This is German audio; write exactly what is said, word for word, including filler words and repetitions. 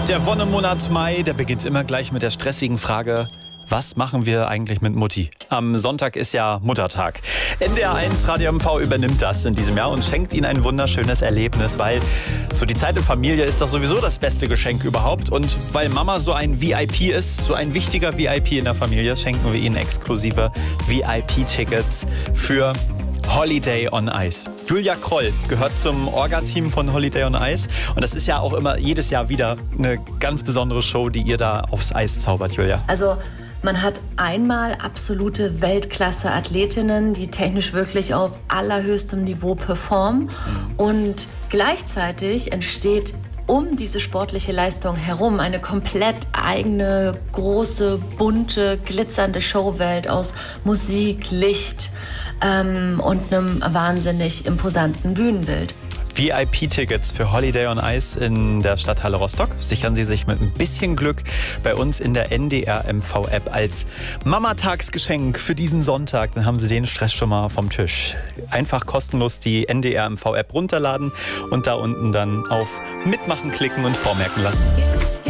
Der Wonnemonat Mai, der beginnt immer gleich mit der stressigen Frage: Was machen wir eigentlich mit Mutti? Am Sonntag ist ja Muttertag. N D R eins Radio M V übernimmt das in diesem Jahr und schenkt Ihnen ein wunderschönes Erlebnis, weil so die Zeit in Familie ist doch sowieso das beste Geschenk überhaupt. Und weil Mama so ein V I P ist, so ein wichtiger V I P in der Familie, schenken wir Ihnen exklusive V I P-Tickets für Holiday on Ice. Julia Kroll gehört zum Orga-Team von Holiday on Ice. Und das ist ja auch immer jedes Jahr wieder eine ganz besondere Show, die ihr da aufs Eis zaubert, Julia. Also man hat einmal absolute Weltklasse-Athletinnen, die technisch wirklich auf allerhöchstem Niveau performen. Und gleichzeitig entsteht um diese sportliche Leistung herum eine komplett eigene, große, bunte, glitzernde Showwelt aus Musik, Licht ähm, und einem wahnsinnig imposanten Bühnenbild. V I P-Tickets für Holiday on Ice in der Stadthalle Rostock sichern Sie sich mit ein bisschen Glück bei uns in der N D R M V-App als Mamatagsgeschenk für diesen Sonntag. Dann haben Sie den Stress schon mal vom Tisch. Einfach kostenlos die N D R M V-App runterladen und da unten dann auf Mitmachen klicken und vormerken lassen.